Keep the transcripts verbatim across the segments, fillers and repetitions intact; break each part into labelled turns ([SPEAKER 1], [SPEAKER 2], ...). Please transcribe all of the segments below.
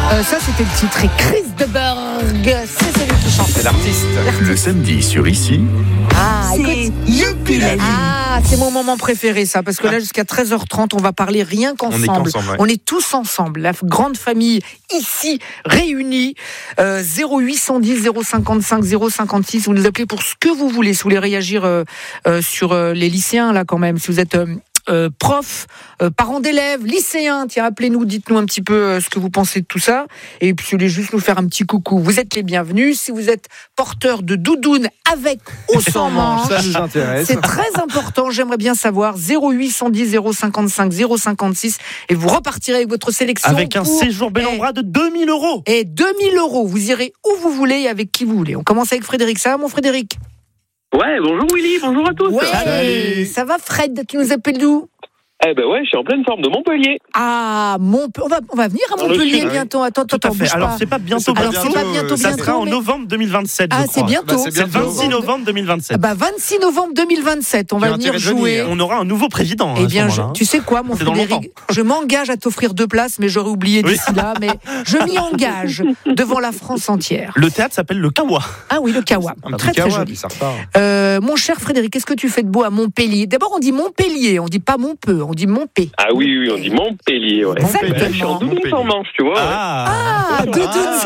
[SPEAKER 1] Euh, ça, c'était le titre. Et Chris de Berg, c'est celui qui chante.
[SPEAKER 2] C'est l'artiste.
[SPEAKER 3] Le samedi sur Ici.
[SPEAKER 1] Ah,
[SPEAKER 4] C'est
[SPEAKER 1] écoute.
[SPEAKER 4] Youpi la vie.
[SPEAKER 1] Ah, c'est mon moment préféré, ça, parce que là, jusqu'à treize heures trente, on va parler rien qu'ensemble.
[SPEAKER 2] On est qu'ensemble, ouais.
[SPEAKER 1] On est tous ensemble, la grande famille ici réunie. Euh, zéro huit cent dix, zéro cinquante-cinq, zéro cinquante-six. Vous nous appelez pour ce que vous voulez. Si vous voulez réagir euh, euh, sur euh, les lycéens là, quand même. Si vous êtes euh, euh, prof, euh, parents d'élèves, lycéens, tiens, appelez-nous, dites-nous un petit peu euh, ce que vous pensez de tout ça. Et puis, si vous voulez juste nous faire un petit coucou, vous êtes les bienvenus. Si vous êtes porteur de doudoune avec ou sans manche,
[SPEAKER 2] Ça nous intéresse.
[SPEAKER 1] c'est très important, j'aimerais bien savoir. Zéro huit cent dix, zéro cinquante-cinq, zéro cinquante-six. Et vous repartirez avec votre sélection.
[SPEAKER 5] Avec un
[SPEAKER 1] pour...
[SPEAKER 5] séjour bel en
[SPEAKER 1] et,
[SPEAKER 5] bras de deux mille euros.
[SPEAKER 1] et deux mille euros. Vous irez où vous voulez et avec qui vous voulez. On commence avec Frédéric. Ça va, mon Frédéric?
[SPEAKER 6] Ouais, bonjour Willy, bonjour à tous.
[SPEAKER 1] Ouais,
[SPEAKER 2] Salut.
[SPEAKER 1] ça va, Fred? Tu nous appelles d'où?
[SPEAKER 6] Eh ben ouais, je suis en pleine forme de Montpellier.
[SPEAKER 1] Ah, Montpellier. On va, on va venir à
[SPEAKER 6] Dans le
[SPEAKER 1] Montpellier
[SPEAKER 6] sud,
[SPEAKER 1] bientôt. Attends,
[SPEAKER 5] Tout
[SPEAKER 1] attends,
[SPEAKER 5] à fait.
[SPEAKER 1] bouge
[SPEAKER 5] Alors
[SPEAKER 1] pas.
[SPEAKER 5] c'est pas bientôt.
[SPEAKER 1] Alors, c'est pas bientôt,
[SPEAKER 5] Ça
[SPEAKER 1] bientôt,
[SPEAKER 5] sera en
[SPEAKER 1] mais-
[SPEAKER 5] novembre deux mille vingt-sept.
[SPEAKER 1] Ah,
[SPEAKER 5] je
[SPEAKER 1] c'est
[SPEAKER 5] crois.
[SPEAKER 1] bientôt.
[SPEAKER 2] Bah, c'est
[SPEAKER 5] C'est le
[SPEAKER 2] bientôt.
[SPEAKER 5] vingt-six novembre deux mille vingt-sept.
[SPEAKER 1] Bah, vingt-six novembre deux mille vingt-sept. On
[SPEAKER 2] Tu
[SPEAKER 1] va
[SPEAKER 2] as
[SPEAKER 1] venir
[SPEAKER 2] intérêt de
[SPEAKER 1] jouer.
[SPEAKER 2] venir.
[SPEAKER 5] On aura un nouveau président.
[SPEAKER 1] Eh
[SPEAKER 5] à ce
[SPEAKER 1] bien, je-
[SPEAKER 5] moment-là.
[SPEAKER 1] tu sais quoi, mon
[SPEAKER 5] C'est dans
[SPEAKER 1] Frédéric, je m'engage à t'offrir deux places, mais j'aurais oublié d'ici là. Mais je m'y engage devant la France entière.
[SPEAKER 5] Le théâtre s'appelle le Kawa.
[SPEAKER 1] Ah oui, le Kawa.
[SPEAKER 2] Un
[SPEAKER 1] Très
[SPEAKER 2] petit
[SPEAKER 1] très
[SPEAKER 2] kawa,
[SPEAKER 1] joli.
[SPEAKER 2] puis ça repart.
[SPEAKER 1] Euh, mon cher Frédéric, qu'est-ce que tu fais de beau à Montpellier? D'abord, on dit Montpellier, on dit pas Montpeux, on dit Montpé.
[SPEAKER 6] Ah oui, oui, on dit Montpellier, ouais.
[SPEAKER 1] Exactement.
[SPEAKER 6] Ben, je suis en doudoune sans manche, tu vois. ouais.
[SPEAKER 5] Ah.
[SPEAKER 1] Ah, doudoune,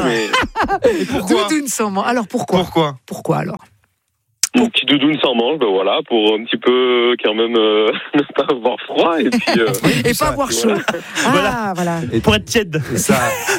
[SPEAKER 6] Mais
[SPEAKER 2] Et pourquoi
[SPEAKER 1] doudoune sans manche. Alors pourquoi
[SPEAKER 2] Pourquoi
[SPEAKER 1] Pourquoi alors?
[SPEAKER 6] mon petit doudoune sans manche, ben voilà, pour un petit peu quand même euh, ne pas avoir froid et puis. Euh,
[SPEAKER 1] Et
[SPEAKER 2] ça,
[SPEAKER 1] pas avoir chaud.
[SPEAKER 5] Voilà.
[SPEAKER 1] Ah, voilà.
[SPEAKER 5] Pour être tiède.
[SPEAKER 2] Et ça,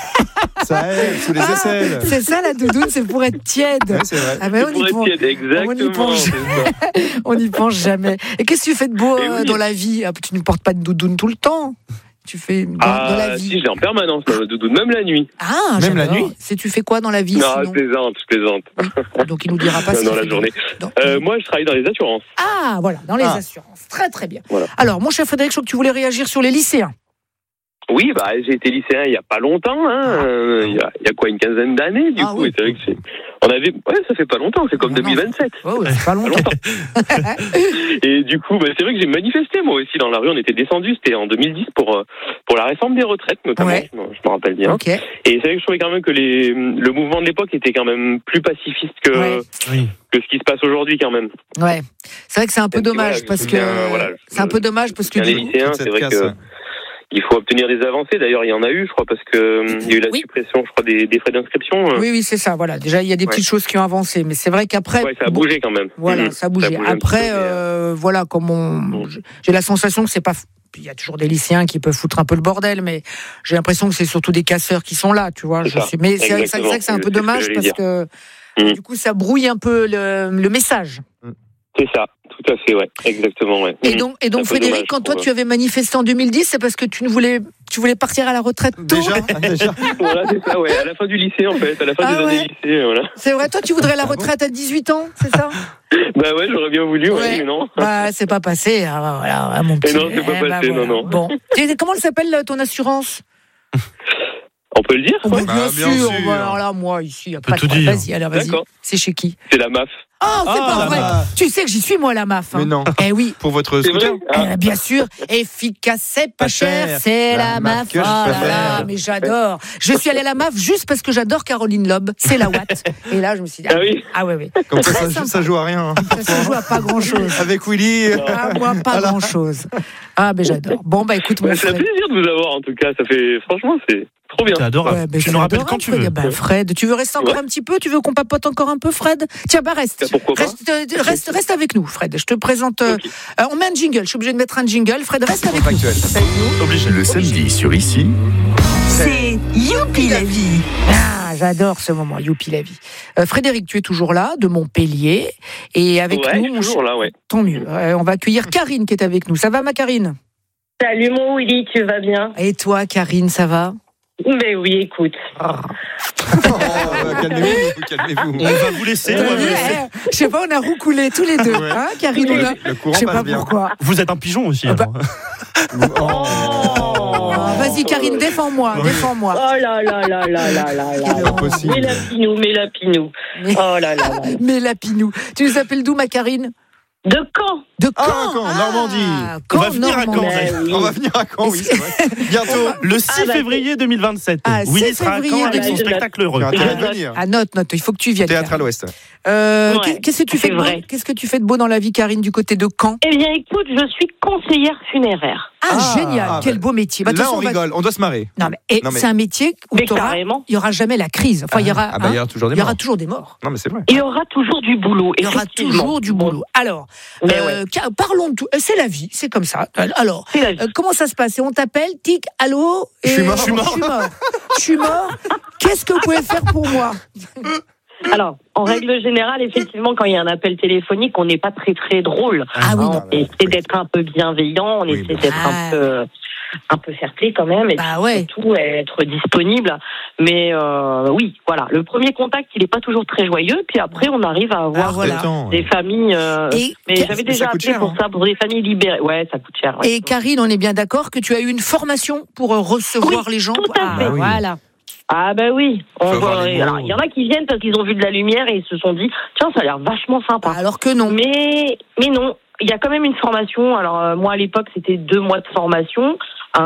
[SPEAKER 2] ça aide sous les
[SPEAKER 1] Ah,
[SPEAKER 2] aisselles.
[SPEAKER 1] c'est ça la doudoune, c'est pour être tiède.
[SPEAKER 2] Ouais, c'est vrai.
[SPEAKER 1] Ah ben on
[SPEAKER 6] pour
[SPEAKER 1] y
[SPEAKER 6] être
[SPEAKER 1] pense,
[SPEAKER 6] tiède, exactement.
[SPEAKER 1] on y pense.
[SPEAKER 6] c'est ça.
[SPEAKER 1] on n'y pense jamais. Et qu'est-ce que tu fais de beau
[SPEAKER 6] Eh
[SPEAKER 1] euh,
[SPEAKER 6] oui.
[SPEAKER 1] dans la vie? Ah, tu ne portes pas de doudoune tout le temps. Tu fais dans,
[SPEAKER 6] Ah,
[SPEAKER 1] dans la vie.
[SPEAKER 6] si, je l'ai en permanence, dans le doudoune, même la nuit.
[SPEAKER 1] Ah,
[SPEAKER 2] Même la
[SPEAKER 1] j'adore.
[SPEAKER 2] nuit.
[SPEAKER 1] C'est tu fais quoi dans la vie
[SPEAKER 6] Non,
[SPEAKER 1] sinon
[SPEAKER 6] je plaisante, je plaisante.
[SPEAKER 1] Donc il nous dira pas
[SPEAKER 6] Non,
[SPEAKER 1] ce
[SPEAKER 6] dans
[SPEAKER 1] qu'il
[SPEAKER 6] la
[SPEAKER 1] fait
[SPEAKER 6] journée.
[SPEAKER 1] dans-
[SPEAKER 6] Euh, moi, je travaille dans les assurances.
[SPEAKER 1] Ah, voilà, dans les
[SPEAKER 2] Ah.
[SPEAKER 1] assurances. Très très bien.
[SPEAKER 6] Voilà.
[SPEAKER 1] Alors, mon cher Frédéric, je crois que tu voulais réagir sur les lycéens.
[SPEAKER 6] Oui, bah, j'ai été lycéen il y a pas longtemps, hein. euh, il, y a, il y a quoi, une quinzaine d'années, du
[SPEAKER 1] Ah
[SPEAKER 6] coup.
[SPEAKER 1] oui.
[SPEAKER 6] Et c'est vrai que c'est. On avait. Ouais, ça fait pas longtemps, c'est comme
[SPEAKER 1] Non, non,
[SPEAKER 6] deux mille vingt-sept.
[SPEAKER 1] Oh, ouais, c'est pas
[SPEAKER 6] Pas
[SPEAKER 1] longtemps.
[SPEAKER 6] longtemps. Et du coup, bah, c'est vrai que j'ai manifesté moi aussi dans la rue. On était descendu, c'était en deux mille dix pour euh, pour la réforme des retraites notamment.
[SPEAKER 1] Ouais.
[SPEAKER 6] Je, me- je me rappelle bien.
[SPEAKER 1] Ok.
[SPEAKER 6] Et c'est vrai que je trouvais quand même que les le mouvement de l'époque était quand même plus pacifiste que
[SPEAKER 1] Ouais.
[SPEAKER 5] Oui.
[SPEAKER 6] que ce qui se passe aujourd'hui quand même.
[SPEAKER 1] Ouais. C'est vrai que c'est un peu
[SPEAKER 6] Et puis
[SPEAKER 1] dommage
[SPEAKER 6] voilà,
[SPEAKER 1] parce
[SPEAKER 6] je
[SPEAKER 1] que
[SPEAKER 6] soutiens, voilà, je-
[SPEAKER 1] c'est un peu dommage parce que
[SPEAKER 6] Bien,
[SPEAKER 1] du
[SPEAKER 6] les
[SPEAKER 1] coup-
[SPEAKER 6] lycéens,
[SPEAKER 2] Toute
[SPEAKER 6] c'est
[SPEAKER 2] cette
[SPEAKER 6] vrai
[SPEAKER 2] casse.
[SPEAKER 6] que il faut obtenir des avancées. D'ailleurs, il y en a eu, je crois, parce que euh, il y a eu la
[SPEAKER 1] Oui.
[SPEAKER 6] suppression, je crois, des, des frais d'inscription. euh.
[SPEAKER 1] Oui, oui, c'est ça. Voilà. Déjà, il y a des
[SPEAKER 6] Ouais.
[SPEAKER 1] petites choses qui ont avancé, mais c'est vrai qu'après,
[SPEAKER 6] Ouais, ça a
[SPEAKER 1] bon,
[SPEAKER 6] bougé quand même.
[SPEAKER 1] voilà,
[SPEAKER 6] Mhm.
[SPEAKER 1] ça a bougé.
[SPEAKER 6] bouge un
[SPEAKER 1] Après,
[SPEAKER 6] petit peu, mais,
[SPEAKER 1] euh, voilà, comme on,
[SPEAKER 6] Mhm.
[SPEAKER 1] j'ai la sensation que c'est pas. Il y a toujours des lycéens qui peuvent foutre un peu le bordel, mais j'ai l'impression que c'est surtout des casseurs qui sont là, tu vois.
[SPEAKER 6] C'est
[SPEAKER 1] Je
[SPEAKER 6] ça.
[SPEAKER 1] sais, mais c'est vrai c'est vrai que c'est un peu
[SPEAKER 6] Exactement.
[SPEAKER 1] dommage
[SPEAKER 6] C'est ce que
[SPEAKER 1] parce
[SPEAKER 6] j'allais
[SPEAKER 1] que
[SPEAKER 6] Mhm.
[SPEAKER 1] du coup, ça brouille un peu le, le message.
[SPEAKER 6] C'est ça, tout à fait, ouais, exactement, ouais.
[SPEAKER 1] Et
[SPEAKER 6] Mhm.
[SPEAKER 1] donc, et donc,
[SPEAKER 6] C'est un peu
[SPEAKER 1] Frédéric,
[SPEAKER 6] dommage,
[SPEAKER 1] quand
[SPEAKER 6] je
[SPEAKER 1] toi
[SPEAKER 6] trouve.
[SPEAKER 1] tu avais manifesté en deux mille dix, c'est parce que tu ne voulais, tu voulais partir à la retraite tôt.
[SPEAKER 2] Déjà, déjà.
[SPEAKER 6] Voilà, c'est ça, ouais, à la fin du lycée, en fait, à la fin
[SPEAKER 1] Ah
[SPEAKER 6] des
[SPEAKER 1] ouais.
[SPEAKER 6] années lycée, voilà.
[SPEAKER 1] C'est vrai, toi tu voudrais la retraite à dix-huit ans, c'est ça?
[SPEAKER 6] Bah ouais, j'aurais bien voulu, ouais,
[SPEAKER 1] Ouais.
[SPEAKER 6] mais non.
[SPEAKER 1] Bah, c'est pas passé. Ah, bah, voilà, ah, mon
[SPEAKER 6] Et
[SPEAKER 1] petit.
[SPEAKER 6] non, c'est pas
[SPEAKER 1] Eh, bah,
[SPEAKER 6] passé, non, non.
[SPEAKER 1] Bon. Et comment elle s'appelle ton assurance?
[SPEAKER 6] On peut le dire,
[SPEAKER 1] Oh,
[SPEAKER 6] ouais.
[SPEAKER 1] bah, bien,
[SPEAKER 2] Bah, bien
[SPEAKER 1] sûr.
[SPEAKER 2] sûr.
[SPEAKER 1] Bah, alors là, moi, ici, il n'y a
[SPEAKER 5] peut
[SPEAKER 1] pas de
[SPEAKER 5] tout
[SPEAKER 1] problème.
[SPEAKER 5] dire.
[SPEAKER 1] Vas-y, alors vas-y.
[SPEAKER 6] D'accord.
[SPEAKER 1] C'est chez qui?
[SPEAKER 6] C'est la M A F.
[SPEAKER 1] Oh, c'est
[SPEAKER 5] Ah,
[SPEAKER 1] pas
[SPEAKER 5] la
[SPEAKER 1] vrai.
[SPEAKER 2] M A F.
[SPEAKER 1] Tu sais que j'y suis, moi, la M A F. Hein.
[SPEAKER 2] Mais non.
[SPEAKER 1] Eh oui.
[SPEAKER 2] Pour votre
[SPEAKER 6] C'est
[SPEAKER 2] scooter.
[SPEAKER 6] vrai Ah.
[SPEAKER 1] Eh, bien sûr, efficace, c'est pas
[SPEAKER 2] Pas
[SPEAKER 1] cher,
[SPEAKER 2] cher.
[SPEAKER 1] c'est la,
[SPEAKER 2] La
[SPEAKER 1] M A F.
[SPEAKER 2] marque que
[SPEAKER 1] Oh
[SPEAKER 2] je
[SPEAKER 1] là là,
[SPEAKER 2] préfère.
[SPEAKER 1] mais j'adore. Je suis allée à la M A F juste parce que j'adore Caroline Loeb, c'est la Watt. Et là, je me suis dit,
[SPEAKER 6] Ah oui.
[SPEAKER 1] ah ouais, ouais.
[SPEAKER 2] Comme ça,
[SPEAKER 1] Très
[SPEAKER 2] ça,
[SPEAKER 1] sympa.
[SPEAKER 2] ça joue à rien. hein.
[SPEAKER 1] Ça se joue à pas grand chose.
[SPEAKER 2] Avec Willy.
[SPEAKER 1] Ah, moi, pas
[SPEAKER 2] Voilà.
[SPEAKER 1] grand chose. Ah, ben j'adore. Bon, bah écoute, mon
[SPEAKER 6] Ouais, c'est un
[SPEAKER 1] frère.
[SPEAKER 6] plaisir de vous avoir, en tout cas. Ça fait, franchement, c'est trop bien.
[SPEAKER 5] C'est adorable.
[SPEAKER 1] Ouais, ben,
[SPEAKER 5] tu
[SPEAKER 1] c'est
[SPEAKER 5] nous rappelles
[SPEAKER 1] adorable,
[SPEAKER 5] quand tu
[SPEAKER 1] Fred.
[SPEAKER 5] veux.
[SPEAKER 1] Ben, Fred, tu veux rester encore
[SPEAKER 6] Ouais.
[SPEAKER 1] un petit peu? Tu veux qu'on papote encore un peu, Fred? Tiens, bah reste.
[SPEAKER 6] Bah, pourquoi pas.
[SPEAKER 1] Reste, euh, reste, reste avec nous, Fred. Je te présente. euh,
[SPEAKER 6] Ok.
[SPEAKER 1] euh, on met un jingle. Je suis obligée de mettre un jingle. Fred, reste avec nous.
[SPEAKER 2] Contractuel.
[SPEAKER 1] Reste avec nous.
[SPEAKER 5] Obligé.
[SPEAKER 3] Le samedi sur Ici.
[SPEAKER 4] C'est Youpi la vie.
[SPEAKER 1] Ah, j'adore ce moment. Youpi la vie. Euh, Frédéric, tu es toujours là, de Montpellier, et avec
[SPEAKER 6] Ouais,
[SPEAKER 1] nous,
[SPEAKER 6] je suis
[SPEAKER 1] mon
[SPEAKER 6] toujours
[SPEAKER 1] cher-
[SPEAKER 6] là, ouais.
[SPEAKER 1] tant mieux. Euh, on va accueillir Karine qui est avec nous. Ça va, ma Karine?
[SPEAKER 7] Salut mon Willy, tu vas bien?
[SPEAKER 1] Et toi, Karine, ça va?
[SPEAKER 7] Mais oui, écoute.
[SPEAKER 2] Oh, bah, calmez-vous, calmez-vous.
[SPEAKER 5] On va vous laisser. on va vous laisser.
[SPEAKER 1] Ouais, je sais pas, on a roucoulé tous les deux,
[SPEAKER 2] Ouais.
[SPEAKER 1] hein, Karine? on a-
[SPEAKER 2] Le
[SPEAKER 1] Je
[SPEAKER 2] courant
[SPEAKER 1] sais pas
[SPEAKER 2] passe bien.
[SPEAKER 1] pourquoi.
[SPEAKER 5] Vous êtes un pigeon aussi.
[SPEAKER 1] Ah bah,
[SPEAKER 5] alors.
[SPEAKER 2] Oh.
[SPEAKER 1] Ah, vas-y, Karine, défends-moi,
[SPEAKER 5] Ouais.
[SPEAKER 1] défends-moi.
[SPEAKER 7] Oh là là là là là là là.
[SPEAKER 1] Quelle
[SPEAKER 2] Impossible.
[SPEAKER 7] Mais la pinou, mais la pinou.
[SPEAKER 1] Mais,
[SPEAKER 7] Oh là là là.
[SPEAKER 1] mais Lapinou. Tu nous appelles d'où, ma Karine?
[SPEAKER 7] De Caen.
[SPEAKER 1] De Caen.
[SPEAKER 2] Ah, Caen, Normandie.
[SPEAKER 1] Caen,
[SPEAKER 5] On va venir à Caen,
[SPEAKER 1] Normandie.
[SPEAKER 5] d'ailleurs.
[SPEAKER 7] oui.
[SPEAKER 2] On va venir à Caen, oui, c'est vrai. Bientôt.
[SPEAKER 5] Le six
[SPEAKER 7] Ah, bah,
[SPEAKER 5] février deux mille vingt-sept.
[SPEAKER 1] Ah,
[SPEAKER 5] Willy
[SPEAKER 1] six
[SPEAKER 5] sera à
[SPEAKER 1] février,
[SPEAKER 5] Caen avec
[SPEAKER 7] bah,
[SPEAKER 5] son
[SPEAKER 7] je
[SPEAKER 5] spectacle heureux.
[SPEAKER 2] Tu as intérêt de
[SPEAKER 7] note.
[SPEAKER 2] venir.
[SPEAKER 1] Ah, note, note, il faut que tu viennes.
[SPEAKER 2] Théâtre à
[SPEAKER 1] Karine.
[SPEAKER 2] l'Ouest.
[SPEAKER 1] Euh,
[SPEAKER 7] Ouais,
[SPEAKER 1] Qu'est-ce que tu
[SPEAKER 7] c'est
[SPEAKER 1] fais de
[SPEAKER 7] vrai.
[SPEAKER 1] beau Qu'est-ce que tu fais de beau dans la vie, Karine, du côté de Caen?
[SPEAKER 7] Eh bien, écoute, je suis conseillère funéraire.
[SPEAKER 1] Ah,
[SPEAKER 2] Ah,
[SPEAKER 1] génial,
[SPEAKER 2] bah,
[SPEAKER 1] quel beau métier. Bah, de toute
[SPEAKER 2] Là, on
[SPEAKER 1] façon, va-
[SPEAKER 2] rigole, on doit se marrer.
[SPEAKER 1] Non, mais, et
[SPEAKER 2] Non, mais-
[SPEAKER 1] c'est un métier où
[SPEAKER 7] Mais
[SPEAKER 1] t'auras-
[SPEAKER 7] carrément.
[SPEAKER 1] il n'y aura jamais la crise. Enfin, il y aura,
[SPEAKER 2] Ah, bah, il y
[SPEAKER 1] hein,
[SPEAKER 2] aura toujours des
[SPEAKER 1] il y aura
[SPEAKER 2] morts.
[SPEAKER 1] toujours des morts.
[SPEAKER 2] Non, mais c'est vrai.
[SPEAKER 7] Il y aura toujours du boulot.
[SPEAKER 1] Il y aura
[SPEAKER 7] effectivement.
[SPEAKER 1] toujours du boulot. Alors,
[SPEAKER 7] Mais
[SPEAKER 1] euh,
[SPEAKER 7] ouais,
[SPEAKER 1] ca- parlons de tout. Euh, C'est la vie, c'est comme ça. Alors,
[SPEAKER 7] c'est la vie.
[SPEAKER 1] euh, comment ça se passe? Et on t'appelle, tic, allô et-
[SPEAKER 2] Je suis mort.
[SPEAKER 1] Je suis mort. Je suis mort. Je suis mort. Qu'est-ce que vous pouvez faire pour moi?
[SPEAKER 7] Alors, en règle générale, effectivement, quand il y a un appel téléphonique, on n'est pas très très drôle.
[SPEAKER 1] Ah oui,
[SPEAKER 7] Hein,
[SPEAKER 1] non.
[SPEAKER 7] on essaie d'être un peu bienveillant, on
[SPEAKER 2] Oui,
[SPEAKER 7] essaie
[SPEAKER 2] bah.
[SPEAKER 7] d'être
[SPEAKER 1] Ah.
[SPEAKER 7] un peu un peu fair-play quand même, et
[SPEAKER 1] Bah
[SPEAKER 7] puis
[SPEAKER 1] ouais.
[SPEAKER 7] surtout être disponible. Mais euh, oui, voilà, le premier contact, il n'est pas toujours très joyeux, puis après, on arrive à avoir
[SPEAKER 1] Ah, voilà.
[SPEAKER 2] Détends.
[SPEAKER 7] des familles. euh,
[SPEAKER 1] Et,
[SPEAKER 7] mais
[SPEAKER 1] Ca-
[SPEAKER 7] j'avais
[SPEAKER 2] ça
[SPEAKER 7] déjà
[SPEAKER 2] coûte
[SPEAKER 7] appelé
[SPEAKER 2] cher,
[SPEAKER 7] pour
[SPEAKER 2] hein.
[SPEAKER 7] ça, pour des familles libérées. Ouais, ça coûte cher. ouais.
[SPEAKER 1] et Karine, on est bien d'accord que tu as eu une formation pour euh, recevoir les gens.
[SPEAKER 7] tout à
[SPEAKER 1] Ah,
[SPEAKER 7] fait.
[SPEAKER 2] oui.
[SPEAKER 1] Voilà.
[SPEAKER 7] Ah ben oui, on
[SPEAKER 2] Faut avoir
[SPEAKER 7] voit-
[SPEAKER 2] les mots.
[SPEAKER 7] alors, il y en a qui viennent parce qu'ils ont vu de la lumière et ils se sont dit tiens, ça a l'air vachement sympa.
[SPEAKER 1] Alors que non.
[SPEAKER 7] Mais mais non, il y a quand même une formation. Alors euh, moi à l'époque c'était deux mois de formation,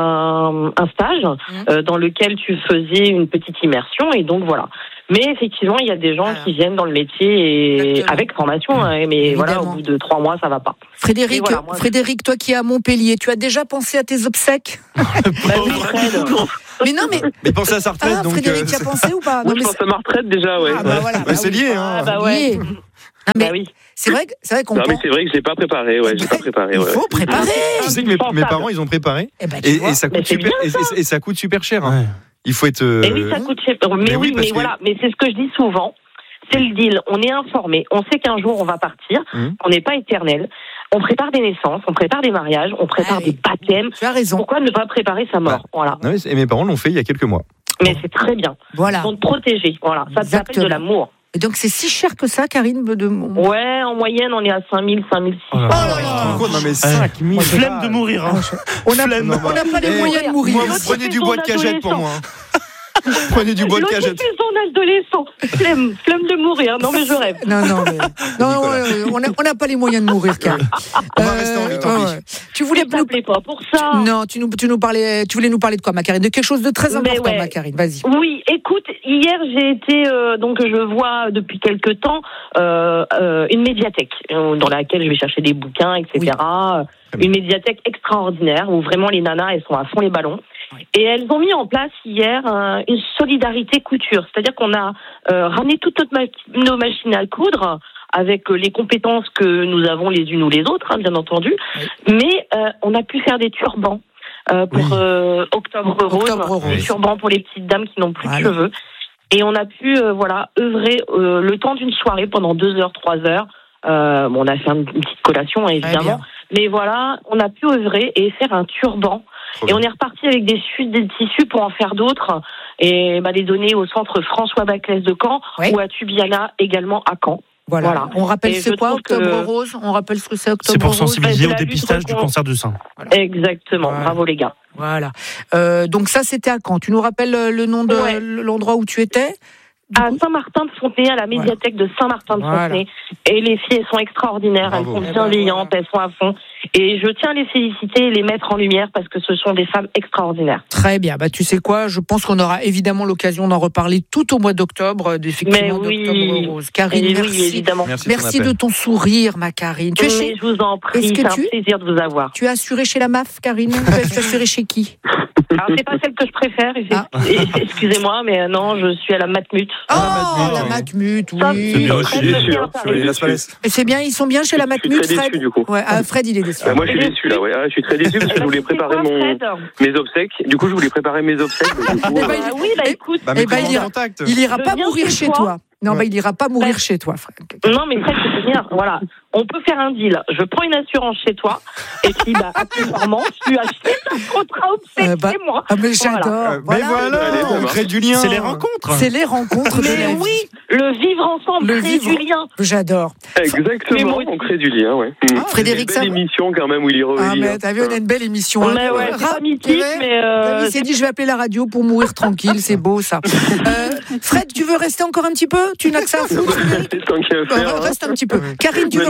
[SPEAKER 7] un, un stage euh, dans lequel tu faisais une petite immersion et donc voilà. Mais effectivement il y a des gens
[SPEAKER 1] Voilà.
[SPEAKER 7] qui viennent dans le métier et
[SPEAKER 1] Exactement.
[SPEAKER 7] avec formation, hein, mais voilà
[SPEAKER 1] Évidemment.
[SPEAKER 7] au bout de trois mois ça va pas.
[SPEAKER 1] Frédéric,
[SPEAKER 7] Et voilà, moi,
[SPEAKER 1] Frédéric, toi qui es à Montpellier, tu as déjà pensé à tes obsèques?
[SPEAKER 7] Bah oui, Fred.
[SPEAKER 1] Mais non, mais
[SPEAKER 2] Mais pensez à sa retraite,
[SPEAKER 1] ah,
[SPEAKER 2] donc.
[SPEAKER 1] Frédéric,
[SPEAKER 2] euh,
[SPEAKER 1] tu as pensé ou pas?
[SPEAKER 6] Moi,
[SPEAKER 1] Non,
[SPEAKER 6] je
[SPEAKER 1] mais
[SPEAKER 6] pense à ma retraite déjà, ouais.
[SPEAKER 1] Ah, bah voilà,
[SPEAKER 2] bah,
[SPEAKER 1] bah
[SPEAKER 2] c'est
[SPEAKER 1] oui.
[SPEAKER 2] lié,
[SPEAKER 7] Ah
[SPEAKER 2] hein.
[SPEAKER 7] bah
[SPEAKER 1] Oui.
[SPEAKER 7] ouais.
[SPEAKER 1] Non, mais
[SPEAKER 7] Bah oui.
[SPEAKER 1] c'est vrai, que- c'est vrai qu'on
[SPEAKER 6] Non, mais
[SPEAKER 1] pense.
[SPEAKER 6] c'est vrai que j'ai pas préparé, ouais, j'ai pas préparé.
[SPEAKER 1] Il
[SPEAKER 6] Ouais.
[SPEAKER 1] faut préparer.
[SPEAKER 2] Tu sais que mes, mes parents, ils ont préparé.
[SPEAKER 1] Eh ben, tu
[SPEAKER 2] Et,
[SPEAKER 1] vois.
[SPEAKER 2] et ça
[SPEAKER 7] Mais
[SPEAKER 2] coûte
[SPEAKER 7] c'est
[SPEAKER 2] super,
[SPEAKER 7] bien,
[SPEAKER 2] et, et- et ça coûte super cher. hein.
[SPEAKER 5] Ouais.
[SPEAKER 2] Il faut être. euh,
[SPEAKER 7] Mais oui, ça coûte cher. Mais,
[SPEAKER 2] mais oui,
[SPEAKER 7] oui,
[SPEAKER 2] parce
[SPEAKER 7] mais
[SPEAKER 2] que-
[SPEAKER 7] voilà. Mais c'est ce que je dis souvent. C'est le deal. On est informé. On sait qu'un jour on va partir.
[SPEAKER 2] Mhm.
[SPEAKER 7] On n'est pas éternel. On prépare des naissances, on prépare des mariages, on prépare
[SPEAKER 1] Ah oui.
[SPEAKER 7] des baptêmes.
[SPEAKER 1] Tu as raison.
[SPEAKER 7] Pourquoi ne pas préparer sa mort? Voilà.
[SPEAKER 2] Non, mais c'est- et mes parents l'ont fait il y a quelques mois.
[SPEAKER 7] Mais c'est très bien.
[SPEAKER 1] Voilà.
[SPEAKER 7] Ils vont te protéger. Voilà. Ça s'appelle
[SPEAKER 1] Exactement.
[SPEAKER 7] de l'amour.
[SPEAKER 1] Et donc c'est si cher que ça, Karine de...
[SPEAKER 7] Ouais, en moyenne, on est à cinq mille, cinq mille six cents.
[SPEAKER 5] Oh là
[SPEAKER 1] là là.
[SPEAKER 2] Tu te rends compte Non, mais cinq mille.
[SPEAKER 5] Flemme de mourir. Hein.
[SPEAKER 1] On n'a
[SPEAKER 5] Flemme.
[SPEAKER 1] on n'a pas les
[SPEAKER 2] Eh,
[SPEAKER 1] moyens de mourir.
[SPEAKER 2] Moi, vous prenez du bois de cagette pour moi. hein. Prenez du bois de
[SPEAKER 7] L'autre,
[SPEAKER 2] cagette.
[SPEAKER 7] c'est son adolescent. Flemme, flemme de mourir. Non, mais je rêve.
[SPEAKER 1] Non, non, mais... non, non, euh, on n'a on n'a pas les moyens de mourir, Karine.
[SPEAKER 2] On va rester en vie, tant
[SPEAKER 1] ouais,
[SPEAKER 2] pis.
[SPEAKER 1] ouais. Tu voulais
[SPEAKER 7] Ne t'appelez pas pour ça.
[SPEAKER 1] Non, tu nous, tu nous parlais, tu voulais nous parler de quoi, ma Karine? De quelque chose de très
[SPEAKER 7] Mais
[SPEAKER 1] important,
[SPEAKER 7] ouais.
[SPEAKER 1] ma Karine. Vas-y.
[SPEAKER 7] Oui, écoute, hier j'ai été, euh, donc je vois depuis quelque temps euh, euh, une médiathèque euh, dans laquelle je vais chercher des bouquins, et cetera. Une médiathèque extraordinaire où vraiment les nanas, elles sont à fond les ballons. Et elles ont mis en place hier euh, une solidarité couture. C'est-à-dire qu'on a euh, ramené toutes notre ma- nos machines à coudre avec euh, les compétences que nous avons les unes ou les autres, hein, bien entendu. Mais euh, on a pu faire des turbans. Euh, pour
[SPEAKER 2] Oui.
[SPEAKER 7] euh, Octobre Rose,
[SPEAKER 1] Octobre Rose.
[SPEAKER 7] des turbans pour les petites dames qui n'ont plus
[SPEAKER 1] Voilà.
[SPEAKER 7] de cheveux. Et on a pu euh, voilà œuvrer euh, le temps d'une soirée pendant deux heures, trois heures. Euh, bon, on a fait une petite collation hein,
[SPEAKER 1] Très
[SPEAKER 7] évidemment,
[SPEAKER 1] bien.
[SPEAKER 7] mais voilà, on a pu œuvrer et faire un turban.
[SPEAKER 2] Trop
[SPEAKER 7] Et
[SPEAKER 2] bien.
[SPEAKER 7] on est reparti avec des, su- des tissus pour en faire d'autres et bah, les donner au centre François Baclès de Caen
[SPEAKER 1] Oui.
[SPEAKER 7] ou à Tubiana également à Caen.
[SPEAKER 1] Voilà.
[SPEAKER 7] Voilà.
[SPEAKER 1] On rappelle
[SPEAKER 7] Et
[SPEAKER 1] c'est
[SPEAKER 7] je
[SPEAKER 1] quoi
[SPEAKER 7] trouve
[SPEAKER 1] Octobre
[SPEAKER 7] que-
[SPEAKER 1] Rose? On rappelle ce que c'est Octobre
[SPEAKER 5] C'est pour
[SPEAKER 1] Rose.
[SPEAKER 5] sensibiliser
[SPEAKER 7] Bah,
[SPEAKER 5] au
[SPEAKER 7] c'est la lutte
[SPEAKER 5] dépistage du
[SPEAKER 7] contre-
[SPEAKER 5] cancer du sein.
[SPEAKER 7] Exactement,
[SPEAKER 1] Voilà.
[SPEAKER 7] bravo les gars.
[SPEAKER 1] Voilà. Euh, donc ça, c'était à Caen. Tu nous rappelles euh, le nom de
[SPEAKER 7] Ouais.
[SPEAKER 1] l'endroit où tu étais? Du
[SPEAKER 7] À
[SPEAKER 1] coup-
[SPEAKER 7] Saint-Martin-de-Fontenay, à la médiathèque de Saint-Martin-de-Fontenay.
[SPEAKER 1] Voilà.
[SPEAKER 7] Et les filles, elles sont extraordinaires,
[SPEAKER 2] Bravo.
[SPEAKER 7] elles sont
[SPEAKER 1] Eh ben,
[SPEAKER 7] bienveillantes,
[SPEAKER 1] voilà.
[SPEAKER 7] elles sont à fond. Et je tiens à les féliciter et les mettre en lumière parce que ce sont des femmes extraordinaires.
[SPEAKER 1] Très bien. Bah, tu sais quoi? Je pense qu'on aura évidemment l'occasion d'en reparler tout au mois d'octobre, euh, effectivement,
[SPEAKER 7] Mais oui.
[SPEAKER 1] d'Octobre Rose. Karine,
[SPEAKER 7] Et
[SPEAKER 1] merci.
[SPEAKER 7] oui, évidemment.
[SPEAKER 2] Merci, de ton
[SPEAKER 1] Merci
[SPEAKER 2] appel.
[SPEAKER 1] de ton sourire, ma Karine. Tu, es
[SPEAKER 7] Mais
[SPEAKER 1] chez-
[SPEAKER 7] je vous en prie,
[SPEAKER 1] Est-ce que
[SPEAKER 7] c'est un
[SPEAKER 1] tu-
[SPEAKER 7] plaisir de vous avoir.
[SPEAKER 1] tu es assurée chez la M A F, Karine? Tu es assurée chez qui?
[SPEAKER 7] Alors, c'est pas celle que je préfère,
[SPEAKER 1] Ah.
[SPEAKER 7] et- excusez-moi, mais euh, non, je suis à la Matmut.
[SPEAKER 1] Oh,
[SPEAKER 2] Matmut,
[SPEAKER 1] la
[SPEAKER 2] oui.
[SPEAKER 1] Matmut,
[SPEAKER 7] Ça,
[SPEAKER 1] oui.
[SPEAKER 6] c'est bien
[SPEAKER 7] très,
[SPEAKER 6] aussi,
[SPEAKER 7] très
[SPEAKER 6] déçu,
[SPEAKER 7] bien,
[SPEAKER 6] hein,
[SPEAKER 7] ça
[SPEAKER 2] Sur les
[SPEAKER 7] arrive.
[SPEAKER 2] Las Palais.
[SPEAKER 1] Et c'est bien, ils sont bien chez la
[SPEAKER 6] Je suis
[SPEAKER 1] Matmut,
[SPEAKER 6] très
[SPEAKER 1] Fred?
[SPEAKER 6] déçu, du coup.
[SPEAKER 1] Ouais, ah, Fred, il est déçu.
[SPEAKER 6] Bah, moi, je suis
[SPEAKER 7] Et
[SPEAKER 6] déçu là, ouais. Ah, je suis très déçu parce que je voulais
[SPEAKER 7] Eh ben,
[SPEAKER 6] préparer
[SPEAKER 7] c'est quoi,
[SPEAKER 6] mon,
[SPEAKER 7] Fred
[SPEAKER 6] mes obsèques. Du coup, je voulais préparer mes obsèques. mais du coup,
[SPEAKER 1] Eh ben,
[SPEAKER 6] euh,
[SPEAKER 1] il-
[SPEAKER 7] Ah oui, bah
[SPEAKER 1] Eh-
[SPEAKER 7] écoute.
[SPEAKER 2] Bah,
[SPEAKER 1] Eh
[SPEAKER 2] mais
[SPEAKER 1] ben,
[SPEAKER 2] comment
[SPEAKER 1] il ira-
[SPEAKER 2] en contact
[SPEAKER 1] Il ira
[SPEAKER 7] Je
[SPEAKER 1] pas
[SPEAKER 7] viens
[SPEAKER 1] mourir
[SPEAKER 7] chez
[SPEAKER 1] chez
[SPEAKER 7] toi.
[SPEAKER 1] toi. Non,
[SPEAKER 2] Ouais.
[SPEAKER 1] bah, il ira pas mourir
[SPEAKER 7] Ouais.
[SPEAKER 1] chez toi, Fred.
[SPEAKER 7] Non, mais Fred, c'est bien. Voilà. On peut faire un deal. Je prends une assurance chez toi, et puis, bah, accessoirement, tu achètes un contrat obsèque
[SPEAKER 1] Euh, bah,
[SPEAKER 7] chez moi.
[SPEAKER 1] Ah, mais
[SPEAKER 7] Voilà.
[SPEAKER 1] j'adore.
[SPEAKER 2] Euh, Mais voilà,
[SPEAKER 6] Allez, ça
[SPEAKER 2] on
[SPEAKER 6] marche.
[SPEAKER 2] crée du lien.
[SPEAKER 5] C'est les rencontres.
[SPEAKER 1] C'est les rencontres de la
[SPEAKER 7] Mais
[SPEAKER 1] vie.
[SPEAKER 7] oui, le vivre ensemble,
[SPEAKER 1] Le
[SPEAKER 7] créer
[SPEAKER 1] vivre.
[SPEAKER 7] du lien.
[SPEAKER 1] J'adore.
[SPEAKER 7] Mais
[SPEAKER 6] Exactement,
[SPEAKER 7] moi aussi.
[SPEAKER 6] on crée du lien, ouais. Mmh.
[SPEAKER 1] Frédéric,
[SPEAKER 6] Une
[SPEAKER 1] ça
[SPEAKER 6] belle
[SPEAKER 1] va
[SPEAKER 6] émission quand même où il est revenu.
[SPEAKER 1] Ah, mais t'as vu, on a une belle émission. hein.
[SPEAKER 7] Mais ouais, c'est
[SPEAKER 1] Ra-
[SPEAKER 7] pas mythique,
[SPEAKER 1] ouais.
[SPEAKER 7] mais euh,
[SPEAKER 1] Il s'est dit, je vais appeler la radio pour mourir tranquille, c'est beau ça. Euh, Fred, tu veux rester encore un petit peu? Tu n'as que ça à foutre?
[SPEAKER 6] Tant qu'il y a à
[SPEAKER 1] Bah,
[SPEAKER 6] faire, hein.
[SPEAKER 1] Reste un petit peu. Karine, tu
[SPEAKER 6] Mais
[SPEAKER 1] veux
[SPEAKER 6] non,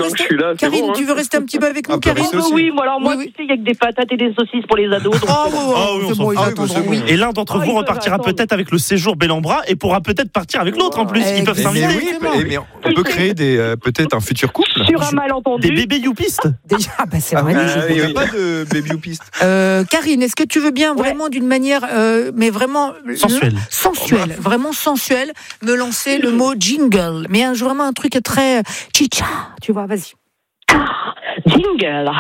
[SPEAKER 6] maintenant que je
[SPEAKER 1] rester
[SPEAKER 6] suis là, c'est
[SPEAKER 1] Karine,
[SPEAKER 6] bon, hein.
[SPEAKER 1] tu veux rester un petit peu avec nous,
[SPEAKER 2] Ah, Paris
[SPEAKER 1] Karine?
[SPEAKER 2] aussi.
[SPEAKER 7] Oh, oui, moi, alors moi,
[SPEAKER 1] Oui, oui.
[SPEAKER 7] tu sais, il y a que des patates et des saucisses pour les ados. Donc,
[SPEAKER 1] Ah
[SPEAKER 7] euh,
[SPEAKER 1] oui,
[SPEAKER 5] Ah oui, on
[SPEAKER 1] c'est
[SPEAKER 5] s'en
[SPEAKER 1] bon, ils
[SPEAKER 2] fout. Ah oui,
[SPEAKER 1] attendront,
[SPEAKER 2] bah, c'est
[SPEAKER 1] oui.
[SPEAKER 2] bon.
[SPEAKER 5] Et l'un d'entre
[SPEAKER 7] Ah,
[SPEAKER 5] vous
[SPEAKER 7] ils peuvent
[SPEAKER 5] repartira
[SPEAKER 7] attendre.
[SPEAKER 5] peut-être avec le séjour bel en bras et pourra peut-être partir avec l'autre en plus. Ils peuvent
[SPEAKER 1] Eh,
[SPEAKER 2] Mais,
[SPEAKER 5] s'inviter.
[SPEAKER 2] mais oui, mais on peut créer des, euh, peut-être un futur couple.
[SPEAKER 7] sur un malentendu.
[SPEAKER 5] Des bébés youpistes.
[SPEAKER 1] Déjà, ah bah c'est
[SPEAKER 2] Ah
[SPEAKER 1] vrai.
[SPEAKER 2] oui,
[SPEAKER 6] Ah,
[SPEAKER 2] il n'y
[SPEAKER 6] oui,
[SPEAKER 2] a
[SPEAKER 6] oui.
[SPEAKER 2] pas de baby ou piste.
[SPEAKER 1] Euh, Karine, est-ce que tu veux bien vraiment d'une manière, euh, mais vraiment
[SPEAKER 5] Sensuelle.
[SPEAKER 1] sensuelle, vraiment sensuelle, me lancer le mot jingle, mais un, vraiment un truc très chicha, tu vois, vas-y.
[SPEAKER 7] Jingle.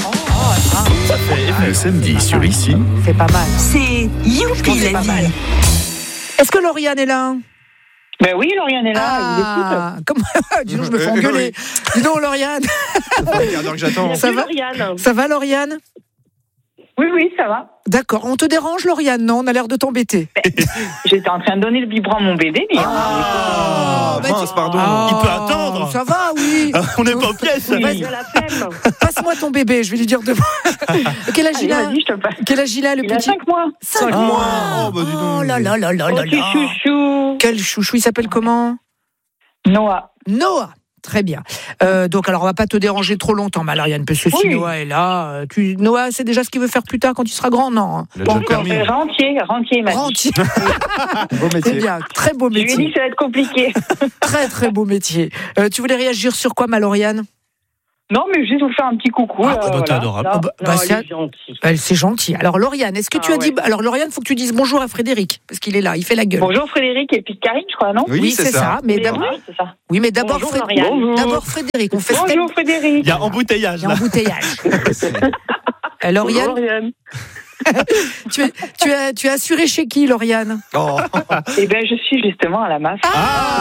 [SPEAKER 5] Ça fait
[SPEAKER 3] Le samedi sur Ici,
[SPEAKER 1] C'est pas mal.
[SPEAKER 4] C'est Youpi
[SPEAKER 1] C'est
[SPEAKER 4] la
[SPEAKER 1] pas mal.
[SPEAKER 4] vie.
[SPEAKER 1] Est-ce que Lauriane est là?
[SPEAKER 7] Ben oui, Lauriane est là,
[SPEAKER 1] Ah, comment dis donc, je me fais
[SPEAKER 2] Euh,
[SPEAKER 1] engueuler. Dis donc, Lauriane,
[SPEAKER 2] Regarde que j'attends.
[SPEAKER 1] ça va
[SPEAKER 7] Lauriane.
[SPEAKER 1] ça va, Lauriane?
[SPEAKER 7] Oui, oui, ça va.
[SPEAKER 1] D'accord. On te dérange, Lauriane? Non, on a l'air de t'embêter.
[SPEAKER 7] J'étais en train de donner le biberon à mon bébé, mais
[SPEAKER 2] Ah,
[SPEAKER 1] bah,
[SPEAKER 2] mince,
[SPEAKER 1] tu-
[SPEAKER 2] pardon.
[SPEAKER 1] Ah,
[SPEAKER 5] Il peut attendre.
[SPEAKER 1] Ça va, oui.
[SPEAKER 5] On n'est pas aux pièces.
[SPEAKER 7] oui,
[SPEAKER 1] Vas-y.
[SPEAKER 7] de la flemme.
[SPEAKER 1] Passe-moi ton bébé, je vais lui dire de Quel âge il
[SPEAKER 7] Allez,
[SPEAKER 1] a?
[SPEAKER 7] vas-y, je te passe.
[SPEAKER 1] Quel âge il a, le
[SPEAKER 7] Il a
[SPEAKER 1] petit?
[SPEAKER 7] cinq mois.
[SPEAKER 1] Cinq
[SPEAKER 2] Ah.
[SPEAKER 1] mois.
[SPEAKER 2] Oh, bah, dis donc.
[SPEAKER 1] Oh là là là là
[SPEAKER 7] Oh,
[SPEAKER 1] là
[SPEAKER 7] tu
[SPEAKER 1] là.
[SPEAKER 7] chouchou.
[SPEAKER 1] Quel chouchou, il s'appelle comment?
[SPEAKER 7] Noah.
[SPEAKER 1] Noah. Très bien. Euh, donc, alors, on va pas te déranger trop longtemps, Marianne, parce que si
[SPEAKER 7] Oui.
[SPEAKER 1] Noah est là, euh, tu... Noah, c'est déjà ce qu'il veut faire plus tard quand il sera grand, non? hein.
[SPEAKER 2] Il a
[SPEAKER 7] Bon,
[SPEAKER 2] déjà le
[SPEAKER 7] encore,
[SPEAKER 2] permis.
[SPEAKER 7] c'est rentier, rentier, il m'a dit.
[SPEAKER 1] Rentier.
[SPEAKER 2] Beau
[SPEAKER 1] C'est
[SPEAKER 2] métier.
[SPEAKER 1] bien, très beau
[SPEAKER 7] Je lui ai dit
[SPEAKER 1] métier.
[SPEAKER 7] que ça va être compliqué.
[SPEAKER 1] Très, très beau métier. Euh, tu voulais réagir sur quoi, ma Lauriane?
[SPEAKER 7] Non, mais juste vous faire un petit coucou.
[SPEAKER 1] Ah,
[SPEAKER 7] là,
[SPEAKER 5] bah, t'es
[SPEAKER 7] voilà.
[SPEAKER 5] adorable.
[SPEAKER 7] Non,
[SPEAKER 1] Ah, bah,
[SPEAKER 7] non,
[SPEAKER 1] bah,
[SPEAKER 7] il
[SPEAKER 1] c'est-
[SPEAKER 7] est gentil.
[SPEAKER 1] Euh, C'est gentil. Alors, Lauriane, est-ce que tu
[SPEAKER 7] Ah,
[SPEAKER 1] as dit.
[SPEAKER 7] ouais.
[SPEAKER 1] Alors, Lauriane, faut que tu dises bonjour à Frédéric, parce qu'il est là, il fait la gueule.
[SPEAKER 7] Bonjour Frédéric et puis Karine, je crois, non?
[SPEAKER 2] Oui, c'est ça.
[SPEAKER 1] Mais
[SPEAKER 7] Mais
[SPEAKER 1] d'abord,
[SPEAKER 7] oui, c'est ça.
[SPEAKER 1] oui, mais d'abord,
[SPEAKER 7] Bonjour,
[SPEAKER 1] Fréd-
[SPEAKER 7] Lauriane.
[SPEAKER 6] Bonjour.
[SPEAKER 1] d'abord Frédéric. On fait step.
[SPEAKER 7] Bonjour Frédéric.
[SPEAKER 5] Il y a embouteillage
[SPEAKER 1] Il y a
[SPEAKER 5] là.
[SPEAKER 1] embouteillage. Euh, Lauriane,
[SPEAKER 6] Bonjour, Lauriane.
[SPEAKER 1] tu, es, tu, as, tu as assuré chez qui, Lauriane?
[SPEAKER 2] Oh,
[SPEAKER 7] Eh bien, je suis justement à la masse.
[SPEAKER 2] ah,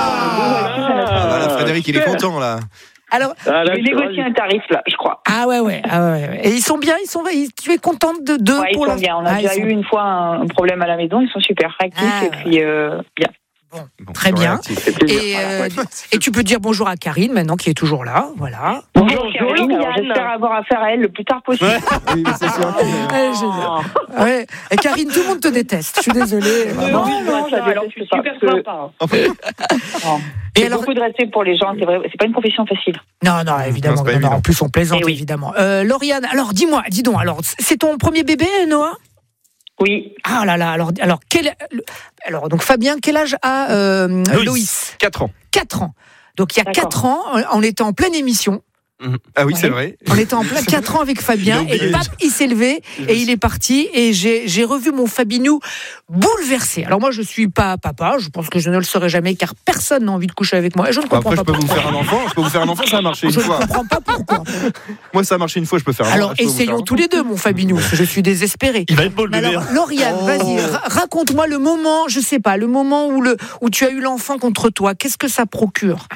[SPEAKER 2] voilà, Frédéric, il est content là.
[SPEAKER 1] Alors,
[SPEAKER 6] Ah, là,
[SPEAKER 7] Je vais
[SPEAKER 6] je suis
[SPEAKER 7] négocier
[SPEAKER 6] ravi.
[SPEAKER 7] un tarif, là, je crois.
[SPEAKER 1] ah ouais, ouais, ah ouais, ouais. Et ils sont bien, ils sont, ils- tu es contente de deux
[SPEAKER 7] Ouais, ils
[SPEAKER 1] pour
[SPEAKER 7] sont
[SPEAKER 1] la-
[SPEAKER 7] bien. On a
[SPEAKER 1] Ah,
[SPEAKER 7] déjà
[SPEAKER 1] ils sont-
[SPEAKER 7] eu une fois un, un problème à la maison. Ils sont super réactifs
[SPEAKER 1] Ah,
[SPEAKER 7] et puis euh, bien.
[SPEAKER 2] Bon,
[SPEAKER 1] Très bien.
[SPEAKER 2] réactif.
[SPEAKER 6] C'est plaisir.
[SPEAKER 1] Et, euh, et tu peux dire bonjour à Karine maintenant qui est toujours là, voilà.
[SPEAKER 7] Bonjour,
[SPEAKER 6] Bonjour,
[SPEAKER 7] Karine. Alors,
[SPEAKER 6] Lauriane.
[SPEAKER 7] j'espère avoir affaire à elle le plus tard possible.
[SPEAKER 5] Ouais.
[SPEAKER 2] Oui, mais c'est sûr.
[SPEAKER 1] Elle est géniale. Ouais. Et Karine, tout le monde te déteste. Je suis désolée. vraiment.
[SPEAKER 7] Non, non, ça
[SPEAKER 6] alors,
[SPEAKER 7] déteste
[SPEAKER 6] je suis
[SPEAKER 7] pas,
[SPEAKER 6] super
[SPEAKER 7] parce que-
[SPEAKER 6] sympa.
[SPEAKER 7] Non.
[SPEAKER 1] Et
[SPEAKER 7] J'ai
[SPEAKER 1] alors,
[SPEAKER 7] beaucoup de respect pour les gens. C'est vrai, c'est pas une profession facile.
[SPEAKER 1] non, non, évidemment.
[SPEAKER 2] Non, c'est pas
[SPEAKER 1] non, non,
[SPEAKER 2] évident.
[SPEAKER 1] en plus, on plaisante,
[SPEAKER 7] Eh oui.
[SPEAKER 1] évidemment. Euh, Lauriane, alors dis-moi, dis donc, alors c'est ton premier bébé, Noah?
[SPEAKER 7] Oui.
[SPEAKER 1] Ah là là, alors, alors, quel, alors donc Fabien, quel âge a euh,
[SPEAKER 5] Loïs.
[SPEAKER 1] Loïs?
[SPEAKER 2] quatre ans.
[SPEAKER 1] quatre ans. Donc il y a
[SPEAKER 7] D'accord.
[SPEAKER 1] quatre ans, on était en pleine émission.
[SPEAKER 2] Ah oui,
[SPEAKER 1] Ouais.
[SPEAKER 2] c'est vrai.
[SPEAKER 1] On était en plein quatre ans avec Fabien
[SPEAKER 2] Il a
[SPEAKER 1] et
[SPEAKER 2] oublié.
[SPEAKER 1] pap, il s'est levé et il est parti et j'ai j'ai revu mon Fabinou bouleversé. Alors moi je suis pas papa, je pense que je ne le serai jamais car personne n'a envie de coucher avec moi et je ne comprends
[SPEAKER 2] Après, je
[SPEAKER 1] pas
[SPEAKER 2] peux vous
[SPEAKER 1] pourquoi.
[SPEAKER 2] faire un enfant. Je peux vous faire un enfant, ça a marché une
[SPEAKER 1] Je ne
[SPEAKER 2] fois.
[SPEAKER 1] comprends pas pourquoi.
[SPEAKER 2] Moi, ça a marché une fois, je peux faire un
[SPEAKER 1] Alors
[SPEAKER 2] je peux vous faire
[SPEAKER 1] essayons
[SPEAKER 2] un
[SPEAKER 1] tous les deux mon Fabinou, parce que je suis désespérée.
[SPEAKER 5] Il va être beau le
[SPEAKER 1] Mais
[SPEAKER 5] bébé.
[SPEAKER 1] alors,
[SPEAKER 5] hein.
[SPEAKER 1] Lauriane,
[SPEAKER 2] Oh.
[SPEAKER 1] vas-y, ra- raconte-moi le moment, je sais pas, le moment où le où tu as eu l'enfant contre toi. Qu'est-ce que ça procure?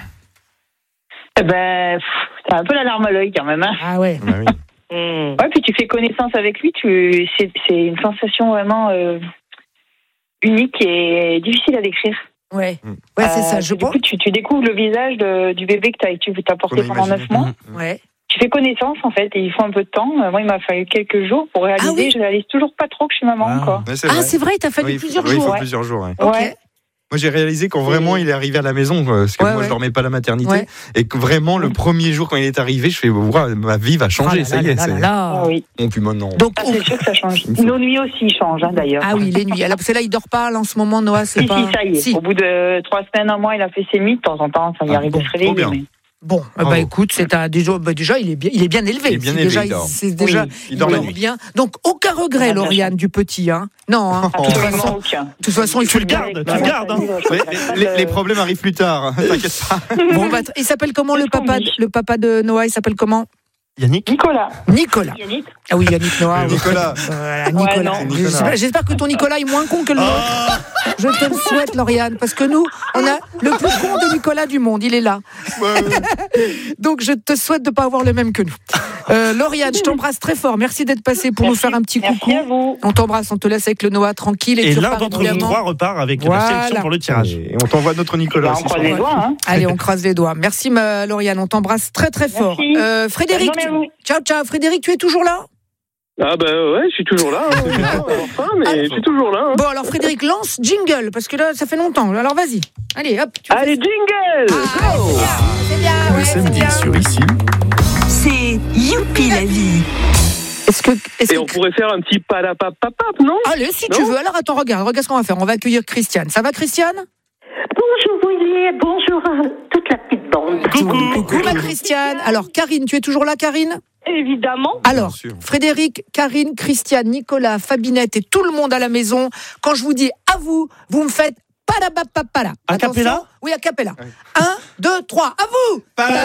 [SPEAKER 7] Eh ben, pff, t'as un peu la larme à l'œil quand même. Hein.
[SPEAKER 1] Ah ouais.
[SPEAKER 2] Ah oui.
[SPEAKER 7] Ouais, puis tu fais connaissance avec lui. Tu, c'est, c'est une sensation vraiment euh, unique et difficile à décrire.
[SPEAKER 1] Ouais. Ouais, c'est
[SPEAKER 7] Euh,
[SPEAKER 1] ça. Je
[SPEAKER 7] du
[SPEAKER 1] pense.
[SPEAKER 7] coup, tu, tu découvres le visage de- du bébé que t'as, tu t'as porté
[SPEAKER 2] Qu'on a
[SPEAKER 7] pendant
[SPEAKER 2] imaginé.
[SPEAKER 7] neuf mois.
[SPEAKER 1] Ouais.
[SPEAKER 7] Tu fais connaissance en fait et il faut un peu de temps. Euh, Moi, il m'a fallu quelques jours pour réaliser.
[SPEAKER 1] Ah oui.
[SPEAKER 7] Je réalise toujours pas trop que je suis maman
[SPEAKER 5] Ah.
[SPEAKER 7] encore.
[SPEAKER 2] Ouais, c'est
[SPEAKER 1] Ah
[SPEAKER 2] vrai.
[SPEAKER 1] c'est vrai, t'as fallu
[SPEAKER 2] Oui, il faut-
[SPEAKER 1] plusieurs
[SPEAKER 2] oui, il
[SPEAKER 1] jours.
[SPEAKER 2] faut
[SPEAKER 7] ouais.
[SPEAKER 2] plusieurs jours. ouais.
[SPEAKER 1] Ok.
[SPEAKER 7] Ouais.
[SPEAKER 2] Moi, j'ai réalisé quand vraiment il est arrivé à la maison, euh, parce que
[SPEAKER 1] Ouais,
[SPEAKER 2] moi,
[SPEAKER 1] ouais.
[SPEAKER 2] je dormais pas à la maternité,
[SPEAKER 1] Ouais.
[SPEAKER 2] et que vraiment, le premier jour, quand il est arrivé, je fais, Ouah, ma vie va
[SPEAKER 1] Ah
[SPEAKER 2] changer,
[SPEAKER 1] là
[SPEAKER 2] ça
[SPEAKER 1] là
[SPEAKER 2] y est.
[SPEAKER 1] là
[SPEAKER 2] c'est-
[SPEAKER 1] là là.
[SPEAKER 7] Ah oui.
[SPEAKER 2] Bon, puis maintenant.
[SPEAKER 1] Donc,
[SPEAKER 7] Ah,
[SPEAKER 1] on-
[SPEAKER 7] c'est sûr que ça change.
[SPEAKER 2] Il faut-
[SPEAKER 7] Nos nuits aussi changent hein, d'ailleurs.
[SPEAKER 1] ah oui, les nuits. Alors, parce que là, il dort pas là, en ce moment, Noah, c'est
[SPEAKER 7] Si,
[SPEAKER 1] pas.
[SPEAKER 7] si, ça y est.
[SPEAKER 1] Si.
[SPEAKER 7] Au bout de trois semaines, un mois, il a fait ses nuits. De temps en temps, ça lui
[SPEAKER 2] Ah,
[SPEAKER 7] arrive
[SPEAKER 1] bon,
[SPEAKER 7] de se réveiller.
[SPEAKER 2] trop bien.
[SPEAKER 7] mais-
[SPEAKER 1] Bon, eh
[SPEAKER 2] Bravo.
[SPEAKER 1] ben écoute, c'est un déjà, bah, déjà il est bien, il est bien élevé.
[SPEAKER 2] Il est bien
[SPEAKER 1] C'est
[SPEAKER 2] élevé,
[SPEAKER 1] déjà,
[SPEAKER 2] il dort.
[SPEAKER 1] c'est déjà,
[SPEAKER 7] Oui,
[SPEAKER 2] il dort la nuit.
[SPEAKER 1] bien. Donc aucun regret,
[SPEAKER 7] Il a de la
[SPEAKER 1] Lauriane, du petit, hein. Non, hein.
[SPEAKER 2] Oh.
[SPEAKER 1] De toute
[SPEAKER 7] Absolument
[SPEAKER 1] façon,
[SPEAKER 7] aucun.
[SPEAKER 1] de toute façon, il
[SPEAKER 5] Tu
[SPEAKER 1] faut
[SPEAKER 5] le gardes, tu le gardes, hein.
[SPEAKER 2] Ouais, les, les- les problèmes arrivent plus tard, t'inquiète pas.
[SPEAKER 1] Bon, bah, il s'appelle comment le
[SPEAKER 7] C'est ce qu'on
[SPEAKER 1] papa,
[SPEAKER 7] dit.
[SPEAKER 1] le papa de Noah, il s'appelle comment?
[SPEAKER 5] Yannick.
[SPEAKER 7] Nicolas.
[SPEAKER 1] Nicolas.
[SPEAKER 7] Yannick.
[SPEAKER 1] Ah oui, Yannick Noah. oui.
[SPEAKER 2] Nicolas.
[SPEAKER 1] Voilà,
[SPEAKER 7] Ouais,
[SPEAKER 1] Nicolas.
[SPEAKER 7] non.
[SPEAKER 2] C'est Nicolas.
[SPEAKER 1] J'espère, j'espère que ton Nicolas est moins con que le nôtre. Je te le souhaite, Lauriane, parce que nous, on a le plus con de Nicolas du monde. Il est là. Donc, je te souhaite de ne pas avoir le même que nous. Euh, Lauriane, je t'embrasse très fort. Merci d'être passée pour
[SPEAKER 7] Merci.
[SPEAKER 1] nous faire un petit
[SPEAKER 7] Merci
[SPEAKER 1] coucou.
[SPEAKER 7] à vous.
[SPEAKER 1] On t'embrasse, on te laisse avec le Noah tranquille. Et,
[SPEAKER 5] Et
[SPEAKER 1] tu
[SPEAKER 5] l'un
[SPEAKER 1] repars
[SPEAKER 5] d'entre vous
[SPEAKER 1] évidemment.
[SPEAKER 5] trois repart avec
[SPEAKER 1] Voilà.
[SPEAKER 5] la sélection pour le tirage.
[SPEAKER 2] Et on t'envoie notre Nicolas
[SPEAKER 7] Bah,
[SPEAKER 2] aussi.
[SPEAKER 7] on croise les doigts. Hein.
[SPEAKER 1] Allez, on croise les doigts. Merci, ma Lauriane. On t'embrasse très, très fort.
[SPEAKER 7] Merci.
[SPEAKER 1] Euh, Frédéric,
[SPEAKER 7] Bonne journée à vous.
[SPEAKER 1] tu- ciao, ciao. Frédéric, tu es toujours là?
[SPEAKER 6] Ah bah ouais, je suis toujours là. Hein. Enfin, mais je suis toujours là. Hein.
[SPEAKER 1] Bon, alors, Frédéric, lance jingle, parce que là, ça fait longtemps. Alors, vas-y. Allez, hop. Tu
[SPEAKER 6] Allez, jingle
[SPEAKER 1] Ah, ouais, c'est bien, c'est bien,
[SPEAKER 3] le
[SPEAKER 1] ouais, c'est
[SPEAKER 3] samedi
[SPEAKER 1] bien.
[SPEAKER 3] sur Ici,
[SPEAKER 4] C'est Youpi la vie.
[SPEAKER 1] Est-ce que, est-ce
[SPEAKER 6] Et
[SPEAKER 1] que...
[SPEAKER 6] on pourrait faire un petit palapapapap, non?
[SPEAKER 1] Allez, si
[SPEAKER 6] Non
[SPEAKER 1] tu veux. Alors attends, regarde, regarde ce qu'on va faire. On va accueillir Christiane. Ça va, Christiane?
[SPEAKER 8] Bonjour Willy, bonjour à toute la petite bande.
[SPEAKER 5] Coucou.
[SPEAKER 1] Coucou, ma Christiane. Alors, Karine, tu es toujours là, Karine?
[SPEAKER 7] Évidemment.
[SPEAKER 1] Alors,
[SPEAKER 2] Bien sûr.
[SPEAKER 1] Frédéric, Karine, Christiane, Nicolas, Fabinette et tout le monde à la maison, quand je vous dis à vous, vous me faites palabapapala.
[SPEAKER 5] A
[SPEAKER 1] Attention.
[SPEAKER 5] cappella?
[SPEAKER 1] Oui, a cappella. Un, deux, trois, à vous.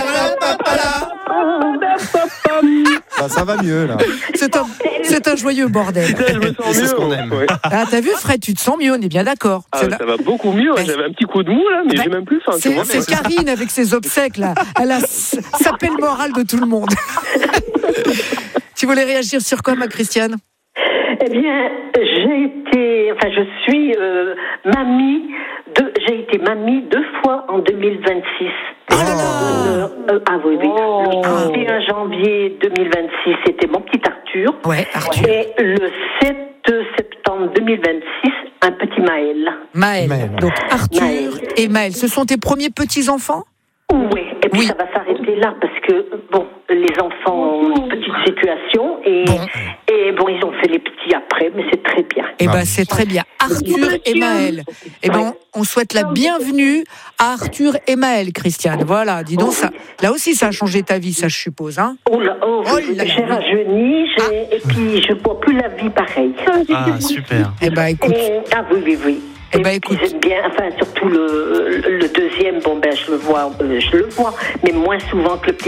[SPEAKER 2] Bah, ça va mieux, là.
[SPEAKER 1] C'est un, c'est un joyeux bordel.
[SPEAKER 6] Je me sens
[SPEAKER 2] C'est
[SPEAKER 6] mieux.
[SPEAKER 2] ce qu'on aime.
[SPEAKER 6] Ouais.
[SPEAKER 1] Ah, t'as vu, Fred, tu te sens mieux, on est bien d'accord.
[SPEAKER 6] Ah,
[SPEAKER 1] C'est la-
[SPEAKER 6] ça va beaucoup mieux.
[SPEAKER 1] Mais-
[SPEAKER 6] J'avais un petit coup de mou là, mais
[SPEAKER 1] Ben,
[SPEAKER 6] j'ai même plus faim. tu
[SPEAKER 1] C'est,
[SPEAKER 6] vois.
[SPEAKER 1] c'est Karine avec ses obsèques, là. Elle a s- sapé le moral de tout le monde. Tu voulais réagir sur quoi, ma Christiane?
[SPEAKER 8] Eh bien, j'ai été, enfin, je suis euh, mamie, de, j'ai été mamie deux fois en deux mille vingt-six.
[SPEAKER 1] Oh là là.
[SPEAKER 8] Euh, euh, ah oui, oui. Le trente et un janvier deux mille vingt-six, c'était mon petit Arthur.
[SPEAKER 1] Ouais, Arthur.
[SPEAKER 8] Et le sept septembre deux mille vingt-six, un petit Maël.
[SPEAKER 1] Maël.
[SPEAKER 2] Maël.
[SPEAKER 1] Donc, Arthur
[SPEAKER 8] Maël.
[SPEAKER 1] et Maël. Ce sont tes premiers petits-enfants?
[SPEAKER 8] Oui, et puis
[SPEAKER 1] Oui.
[SPEAKER 8] ça va s'arrêter là parce que, bon, les enfants ont une petite situation et,
[SPEAKER 1] Bon.
[SPEAKER 8] et bon, ils ont fait les petits après, mais c'est très bien.
[SPEAKER 1] Eh
[SPEAKER 2] Ah
[SPEAKER 1] ben,
[SPEAKER 2] oui.
[SPEAKER 1] c'est très bien. Arthur et Maël. Eh ben, on souhaite la bienvenue à Arthur et Maël, Christiane. Voilà, dis donc, ça, là aussi, ça a changé ta vie, ça, je suppose, hein?
[SPEAKER 8] Oh là, oh,
[SPEAKER 1] Oh là
[SPEAKER 8] j'ai
[SPEAKER 1] là.
[SPEAKER 8] rajeuni, j'ai, et puis je bois plus la vie pareille.
[SPEAKER 5] Ah, super.
[SPEAKER 1] Eh ben, écoute.
[SPEAKER 8] Et- ah oui, oui, oui.
[SPEAKER 1] Eh
[SPEAKER 8] Et
[SPEAKER 1] ben,
[SPEAKER 8] puis
[SPEAKER 1] écoute.
[SPEAKER 8] j'aime bien, enfin surtout le, le deuxième, bon ben je le vois, euh, je le vois, mais moins souvent que le petit.